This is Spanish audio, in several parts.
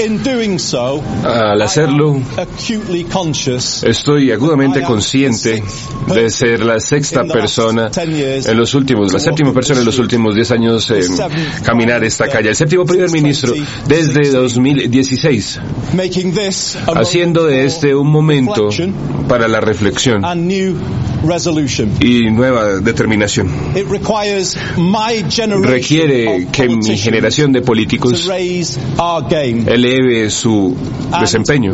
Al hacerlo, estoy agudamente consciente de ser la séptima persona en los últimos 10 años en caminar esta calle, el séptimo primer ministro desde 2016, haciendo de este un momento para la reflexión y nueva determinación. Requiere que mi generación de políticos eleve su desempeño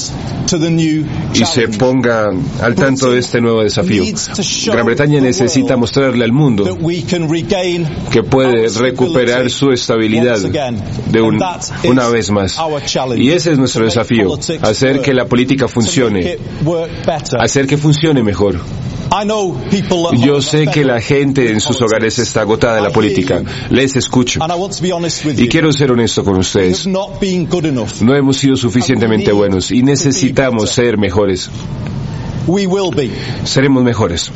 y se ponga al tanto de este nuevo desafío. Gran Bretaña necesita mostrarle al mundo que puede recuperar su estabilidad una vez más. Y ese es nuestro desafío, hacer que la política funcione, hacer que funcione mejor. Yo sé que la gente en sus hogares está agotada de la política. Les escucho. Y quiero ser honesto con ustedes. No hemos sido suficientemente buenos y necesitamos ser mejores. Seremos mejores.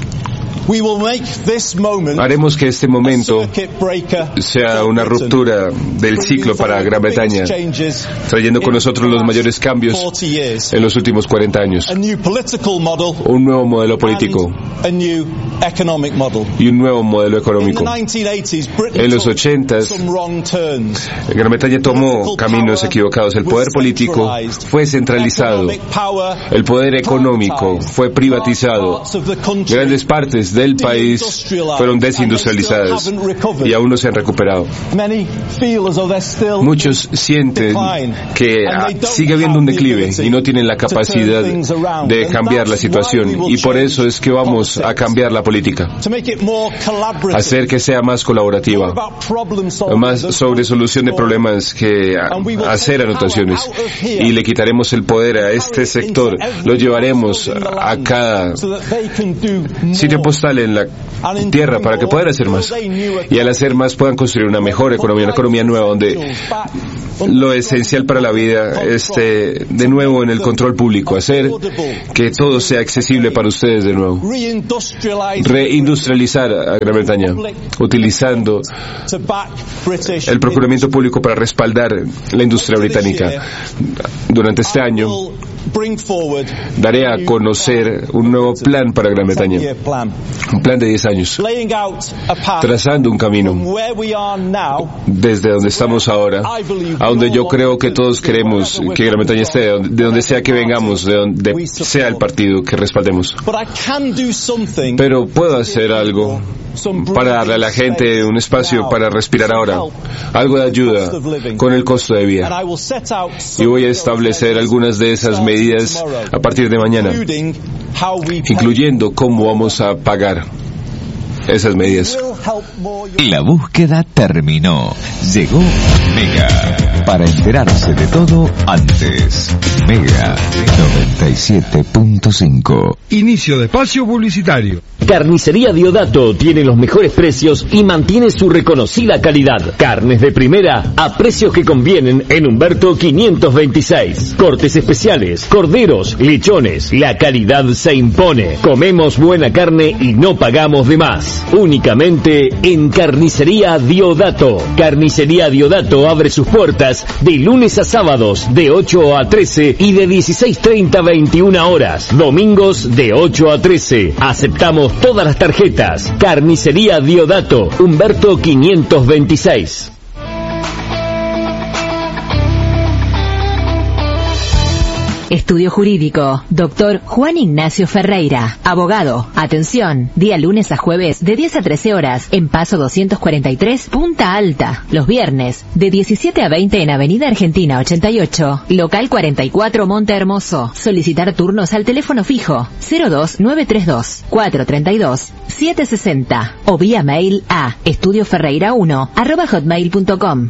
Haremos que este momento sea una ruptura del ciclo para Gran Bretaña, trayendo con nosotros los mayores cambios en los últimos 40 años. Un nuevo modelo político y un nuevo modelo económico. En los 80s, Gran Bretaña tomó caminos equivocados. El poder político fue centralizado. El poder económico fue privatizado. Grandes partes del país fueron desindustrializadas y aún no se han recuperado. Muchos sienten que sigue habiendo un declive y no tienen la capacidad de cambiar la situación, y por eso es que vamos a cambiar la política, hacer que sea más colaborativa, más sobre solución de problemas que hacer anotaciones, y le quitaremos el poder a este sector, lo llevaremos a cada sitio postal en la tierra para que puedan hacer más, y al hacer más puedan construir una mejor economía, una economía nueva donde lo esencial para la vida esté de nuevo en el control público, hacer que todo sea accesible para ustedes de nuevo, reindustrializar a Gran Bretaña utilizando el procuramiento público para respaldar la industria británica. Durante este año daré a conocer un nuevo plan para Gran Bretaña, un plan de 10 años, trazando un camino desde donde estamos ahora a donde yo creo que todos queremos que Gran Bretaña esté, de donde sea que vengamos, de donde sea el partido que respaldemos. Pero puedo hacer algo para darle a la gente un espacio para respirar ahora, algo de ayuda con el costo de vida, y voy a establecer algunas de esas medidas a partir de mañana, incluyendo cómo vamos a pagar esas medidas. La búsqueda terminó. Llegó Mega, para enterarse de todo antes. Mega 97.5. Inicio de espacio publicitario. Carnicería Diodato tiene los mejores precios y mantiene su reconocida calidad. Carnes de primera a precios que convienen en Humberto 526. Cortes especiales, corderos, lechones. La calidad se impone. Comemos buena carne y no pagamos de más. Únicamente en Carnicería Diodato. Carnicería Diodato abre sus puertas de lunes a sábados de 8 a 13 y de 16:30 a 21 horas. Domingos de 8 a 13. Aceptamos todas las tarjetas. Carnicería Diodato, Humberto 526. Estudio Jurídico, Dr. Juan Ignacio Ferreira, abogado. Atención, día lunes a jueves de 10 a 13 horas en Paso 243, Punta Alta. Los viernes de 17 a 20 en Avenida Argentina 88, local 44, Monte Hermoso. Solicitar turnos al teléfono fijo 02932-432-760 o vía mail a estudioferreira1@hotmail.com.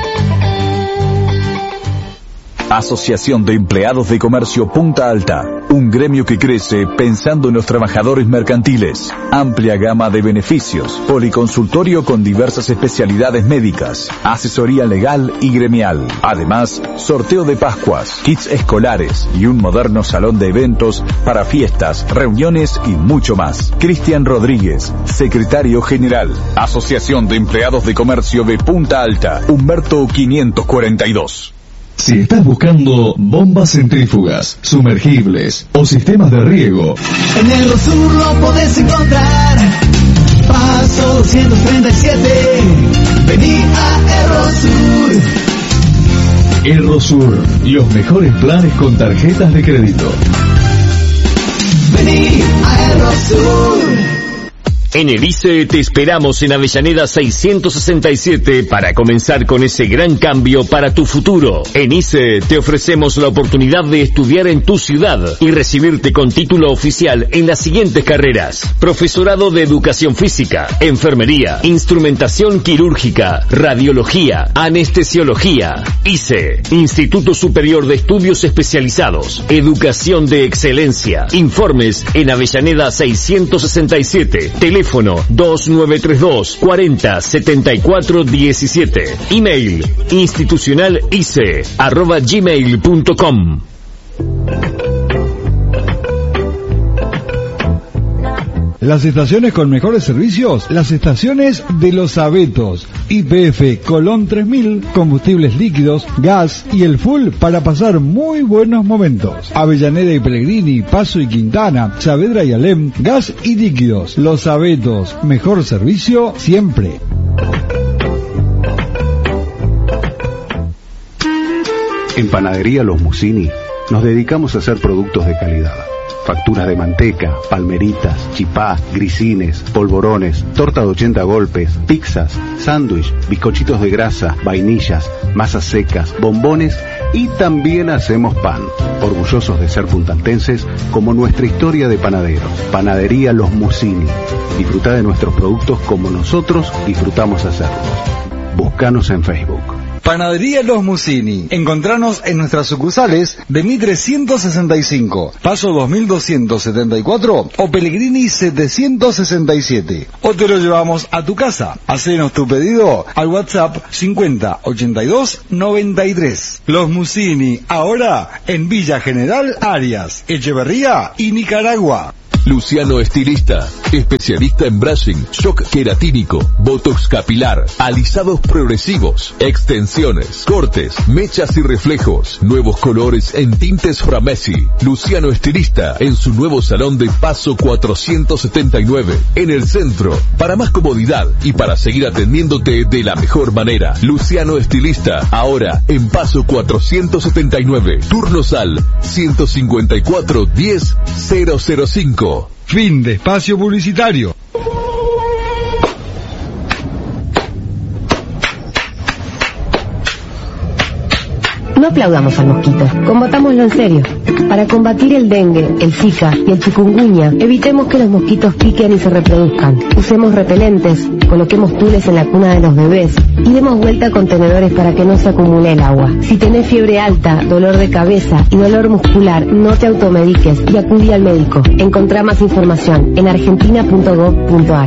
Asociación de Empleados de Comercio Punta Alta. un gremio que crece pensando en los trabajadores mercantiles. Amplia gama de beneficios, policonsultorio con diversas especialidades médicas, asesoría legal y gremial. Además, sorteo de Pascuas, kits escolares y un moderno salón de eventos para fiestas, reuniones y mucho más. Cristian Rodríguez, secretario general, Asociación de Empleados de Comercio de Punta Alta, Humberto 542. Si estás buscando bombas centrífugas, sumergibles o sistemas de riego, en el Rosur lo podés encontrar. Paso 237, vení a Errosur. Errosur, los mejores planes con tarjetas de crédito. Vení a Errosur. En el ICE te esperamos en Avellaneda 667 para comenzar con ese gran cambio para tu futuro. En ICE te ofrecemos la oportunidad de estudiar en tu ciudad y recibirte con título oficial en las siguientes carreras: profesorado de educación física, enfermería, instrumentación quirúrgica, radiología, anestesiología. ICE, Instituto Superior de Estudios Especializados, Educación de Excelencia. Informes en Avellaneda 667, teléfono 2932 40 74 17. Email institucionalice@gmail.com. Las estaciones con mejores servicios, las estaciones de Los Abetos. YPF Colón 3000, combustibles líquidos, gas y el full para pasar muy buenos momentos. Avellaneda y Pellegrini, Paso y Quintana, Saavedra y Alem, gas y líquidos. Los Abetos, mejor servicio siempre. En Panadería Los Musini nos dedicamos a hacer productos de calidad. Facturas de manteca, palmeritas, chipá, grisines, polvorones, torta de 80 golpes, pizzas, sándwich, bizcochitos de grasa, vainillas, masas secas, bombones y también hacemos pan. Orgullosos de ser puntaltenses como nuestra historia de panaderos. Panadería Los Musini. Disfruta de nuestros productos como nosotros disfrutamos hacerlos. Búscanos en Facebook. Panadería Los Musini. Encontranos en nuestras sucursales de Mitre 165, Paso 2274 o Pellegrini 767. O te lo llevamos a tu casa. Hacenos tu pedido al WhatsApp 50 82 93. Los Musini, ahora en Villa General Arias, Echeverría y Nicaragua. Luciano Estilista, especialista en brushing, shock queratínico, botox capilar, alisados progresivos, extensiones, cortes, mechas y reflejos, nuevos colores en tintes Framesi. Luciano Estilista en su nuevo salón de Paso 479, en el centro. Para más comodidad y para seguir atendiéndote de la mejor manera, Luciano Estilista, ahora en Paso 479, turnos al 154 10 005. Fin de espacio publicitario. No aplaudamos al mosquito, combatámoslo en serio. Para combatir el dengue, el zika y el chikungunya, evitemos que los mosquitos piquen y se reproduzcan. Usemos repelentes, coloquemos tules en la cuna de los bebés y demos vuelta a contenedores para que no se acumule el agua. Si tenés fiebre alta, dolor de cabeza y dolor muscular, no te automediques y acudí al médico. Encontrá más información en argentina.gov.ar.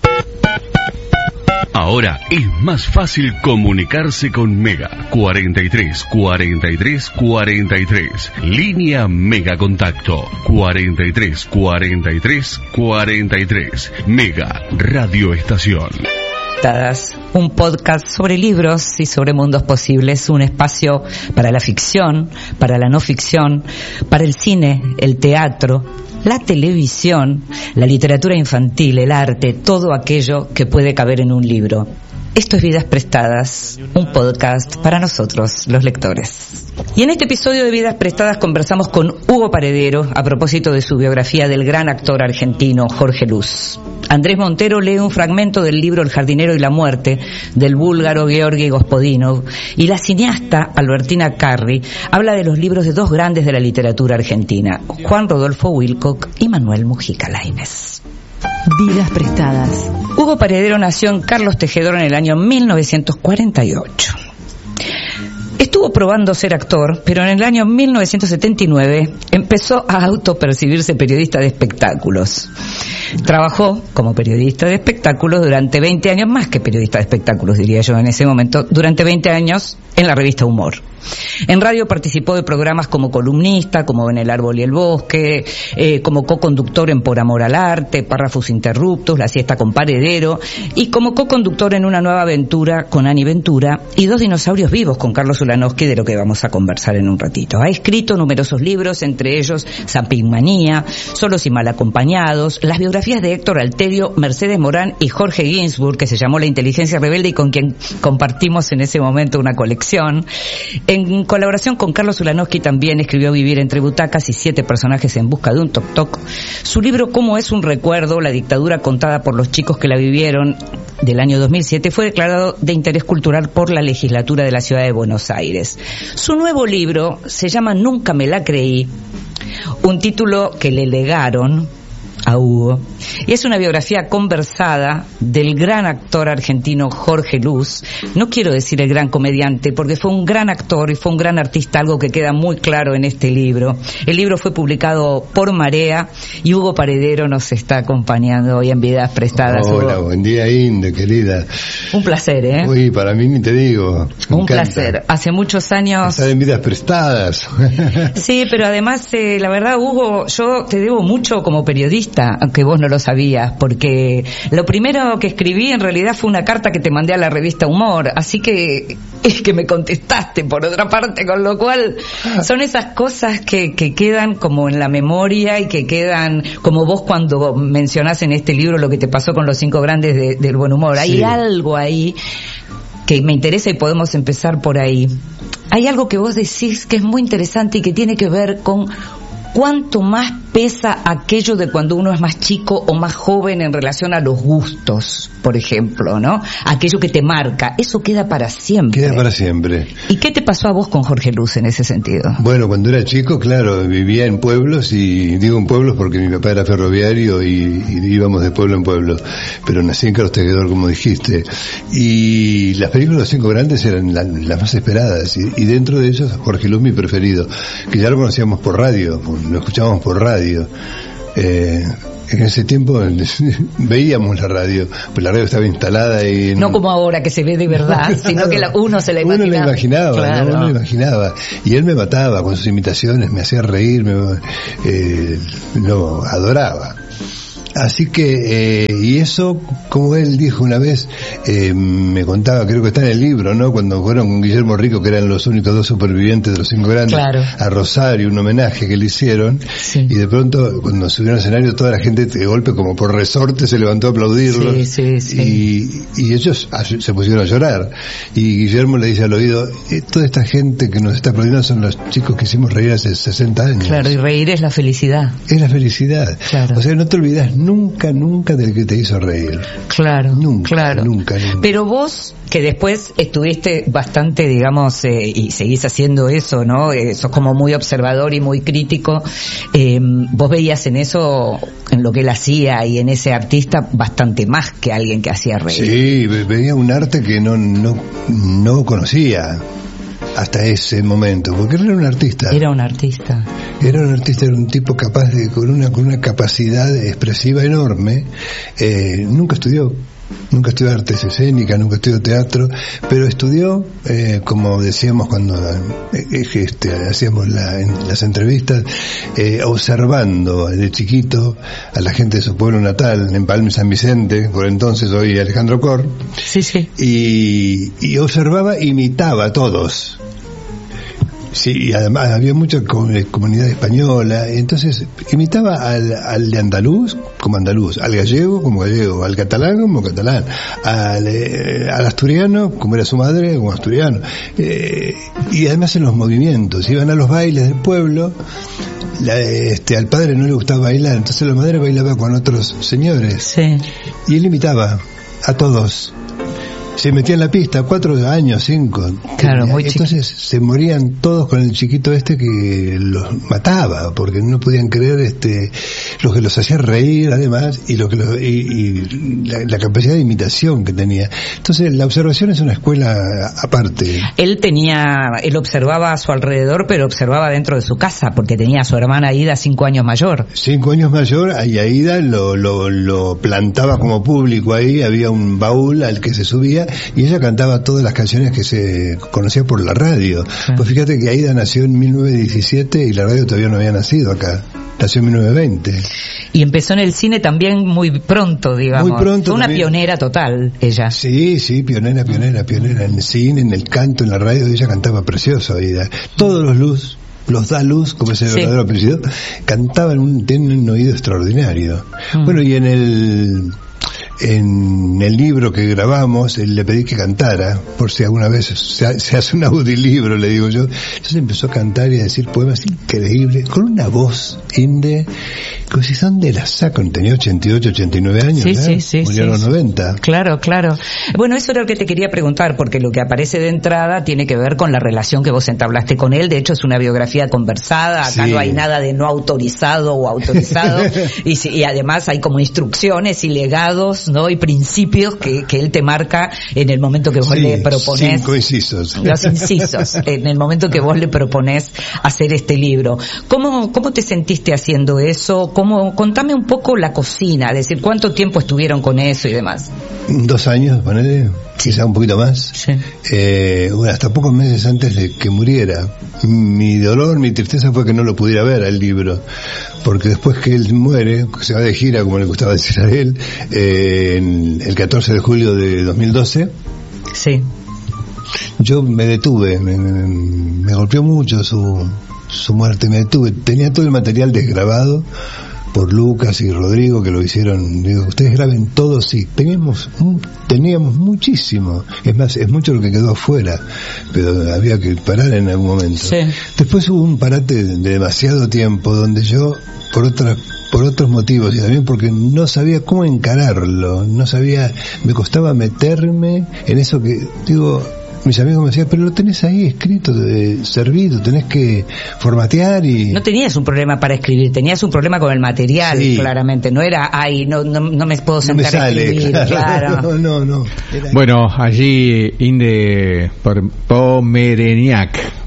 Ahora es más fácil comunicarse con Mega. 43 43 43. Línea Mega Contacto. 43 43 43. Mega Radio Estación. Un podcast sobre libros y sobre mundos posibles, un espacio para la ficción, para la no ficción, para el cine, el teatro, la televisión, la literatura infantil, el arte, todo aquello que puede caber en un libro. Esto es Vidas Prestadas, un podcast para nosotros, los lectores. Y en este episodio de Vidas Prestadas conversamos con Hugo Paredero a propósito de su biografía del gran actor argentino Jorge Luz. Andrés Montero lee un fragmento del libro El jardinero y la muerte del búlgaro Georgi Gospodinov, y la cineasta Albertina Carri habla de los libros de dos grandes de la literatura argentina, Juan Rodolfo Wilcock y Manuel Mujica Lainez. Vidas Prestadas. Hugo Paredero nació en Carlos Tejedor en el año 1948. Estuvo probando ser actor, pero en el año 1979 empezó a autopercibirse periodista de espectáculos. Trabajó como periodista de espectáculos durante 20 años, más que periodista de espectáculos, diría yo en ese momento, durante 20 años en la revista Humor. En radio participó de programas como columnista, como En el árbol y el bosque, como co-conductor en Por amor al arte, Párrafos interruptos, La siesta con Paredero, y como co-conductor en Una nueva aventura con Ani Ventura y Dos dinosaurios vivos con Carlos Ulanowski, de lo que vamos a conversar en un ratito. Ha escrito numerosos libros, entre ellos Zampingmanía, Solos y mal acompañados, las biografías de Héctor Alterio, Mercedes Morán y Jorge Ginsburg, que se llamó La inteligencia rebelde y con quien compartimos en ese momento una colección. En colaboración con Carlos Ulanowski también escribió Vivir entre butacas y 7 personajes en busca de un toc-toc. Su libro Cómo es un recuerdo, la dictadura contada por los chicos que la vivieron, del año 2007, fue declarado de interés cultural por la legislatura de la ciudad de Buenos Aires. Su nuevo libro se llama Nunca me la creí, un título que le legaron a Hugo, y es una biografía conversada del gran actor argentino Jorge Luz. No quiero decir el gran comediante, porque fue un gran actor y fue un gran artista, algo que queda muy claro en este libro. El libro fue publicado por Marea y Hugo Paredero nos está acompañando hoy en Vidas Prestadas. Hola, Hugo. Buen día, Inde, querida. Un placer, ¿eh? Uy, para mí ni te digo. Un placer. Hace muchos años... Estar en Vidas Prestadas. Sí, pero además, la verdad, Hugo, yo te debo mucho como periodista, aunque vos no lo sabías, porque lo primero que escribí en realidad fue una carta que te mandé a la revista Humor, así que es que me contestaste por otra parte, con lo cual son esas cosas que quedan como en la memoria y que quedan como vos cuando mencionás en este libro lo que te pasó con los 5 grandes del buen humor. Hay Sí. algo ahí que me interesa y podemos empezar por ahí. Hay algo que vos decís que es muy interesante y que tiene que ver con cuánto más pesa aquello de cuando uno es más chico o más joven en relación a los gustos, por ejemplo, ¿no? Aquello que te marca, eso queda para siempre. Queda para siempre. ¿Y qué te pasó a vos con Jorge Luz en ese sentido? Bueno, cuando era chico, claro, vivía en pueblos, y digo en pueblos porque mi papá era ferroviario y íbamos de pueblo en pueblo, pero nací en Carlos Tejedor, como dijiste, y las películas de los 5 grandes eran las más esperadas, y dentro de ellos Jorge Luz, mi preferido, que ya lo conocíamos por radio, lo escuchábamos por radio. En ese tiempo veíamos la radio, pues la radio estaba instalada y... No como ahora que se ve de verdad, sino que uno se la imaginaba. Uno la imaginaba, claro. ¿no? Uno la imaginaba. Y él me mataba con sus imitaciones, me hacía reír, lo adoraba. Así que, y eso, como él dijo una vez, me contaba, creo que está en el libro, ¿no? Cuando fueron con Guillermo Rico, que eran los únicos 2 supervivientes de los 5 grandes, claro, a Rosario, un homenaje que le hicieron, sí. Y de pronto, cuando subieron al escenario, toda la gente de golpe, como por resorte, se levantó a aplaudirlos, sí. Y ellos se pusieron a llorar, y Guillermo le dice al oído, toda esta gente que nos está aplaudiendo son los chicos que hicimos reír hace 60 años. Claro, y reír es la felicidad. Es la felicidad. Claro. O sea, no te olvidas nunca del que te hizo reír. Claro, nunca. Pero vos, que después estuviste bastante, digamos, y seguís haciendo eso, ¿no? Sos como muy observador y muy crítico. Vos veías en eso, en lo que él hacía y en ese artista, bastante más que alguien que hacía reír. Sí, veía un arte que no conocía hasta ese momento, porque él era un artista. Era un artista, era un tipo capaz de, con una capacidad expresiva enorme. Nunca estudió artes escénicas, nunca estudió teatro, pero estudió, como decíamos cuando hacíamos en las entrevistas, observando de chiquito a la gente de su pueblo natal, en Palma y San Vicente, por entonces hoy Alejandro Cor, y observaba, imitaba a todos. Sí, y además había mucha comunidad española, entonces imitaba al de andaluz como andaluz, al gallego como gallego, al catalán como catalán, al asturiano como era su madre como asturiano, y además en los movimientos, iban a los bailes del pueblo, al padre no le gustaba bailar, entonces la madre bailaba con otros señores, y él imitaba a todos. se metía en la pista, 4 años, 5. Claro, muy chiquito. Entonces se morían todos con el chiquito que los mataba, porque no podían creer lo que los hacía reír, además, y la capacidad de imitación que tenía. Entonces la observación es una escuela aparte. Él observaba a su alrededor, pero observaba dentro de su casa, porque tenía a su hermana Aida 5 años mayor. 5 años mayor, y Aida lo plantaba como público ahí, había un baúl al que se subía, y ella cantaba todas las canciones que se conocía por la radio. Sí. Pues fíjate que Aida nació en 1917 y la radio todavía no había nacido acá. Nació en 1920. Y empezó en el cine también muy pronto, digamos. Muy pronto. Fue una también. Pionera total, ella. Sí, pionera. En el cine, en el canto, en la radio, ella cantaba precioso, Aida. Todos los da luz, como es el verdadero apellido, cantaban, tienen un oído extraordinario. Bueno, y en el libro que grabamos, le pedí que cantara, por si alguna vez se hace un audiolibro, le digo yo. Entonces empezó a cantar y a decir poemas increíbles, con una voz como si son de la saco, tenía 88, 89 años, sí, murió a los 90. Claro. Bueno, eso era lo que te quería preguntar, porque lo que aparece de entrada tiene que ver con la relación que vos entablaste con él. De hecho, es una biografía conversada, acá no hay nada de no autorizado o autorizado, y además hay como instrucciones y legados, ¿no? Y principios que él te marca en el momento que vos le proponés. 5 incisos. Los incisos, en el momento que vos le proponés hacer este libro. ¿Cómo te sentiste haciendo eso? Contame un poco la cocina, es decir, ¿cuánto tiempo estuvieron con eso y demás? 2 años, ponele, quizá un poquito más. Sí. Hasta pocos meses antes de que muriera. Mi dolor, mi tristeza fue que no lo pudiera ver al libro, porque después que él muere, se va de gira, como le gustaba decir a él, el 14 de julio de 2012. Sí. Yo me detuve, me golpeó mucho su muerte, me detuve. Tenía todo el material desgrabado por Lucas y Rodrigo, que lo hicieron. Digo, ustedes graben todo, sí. Teníamos muchísimo. Es más, es mucho lo que quedó afuera, pero había que parar en algún momento. Sí. Después hubo un parate de demasiado tiempo, donde yo, por otros motivos, y también porque no sabía cómo encararlo, me costaba meterme en eso que, digo, mis amigos me decían, pero lo tenés ahí escrito, servido, tenés que formatear y... No tenías un problema para escribir, tenías un problema con el material, claramente. No era, no me puedo sentar a escribir, claro. No. Bueno, allí Inde Pomereniak,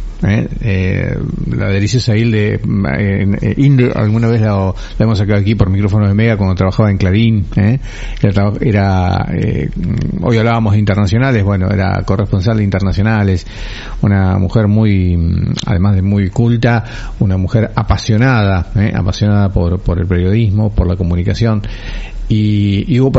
la deliciosa Inde, alguna vez la hemos sacado aquí por micrófonos de Mega cuando trabajaba en Clarín, hoy hablábamos de internacionales, bueno, era corresponsal de internacionales, una mujer además de muy culta, una mujer apasionada por el periodismo, por la comunicación, y hubo